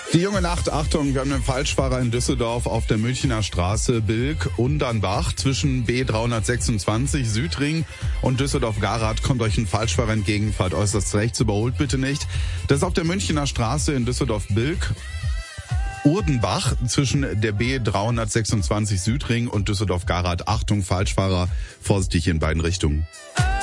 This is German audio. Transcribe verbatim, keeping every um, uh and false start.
Die junge Nacht, Achtung, wir haben einen Falschfahrer in Düsseldorf auf der Münchner Straße Bilk-Undernbach zwischen B dreihundertsechsundzwanzig Südring und Düsseldorf-Garath kommt euch ein Falschfahrer entgegen, fahrt äußerst rechts, überholt bitte nicht. Das ist auf der Münchner Straße in Düsseldorf-Bilk. Urdenbach zwischen der B dreihundertsechsundzwanzig Südring und Düsseldorf-Garath. Achtung, Falschfahrer, vorsichtig in beiden Richtungen.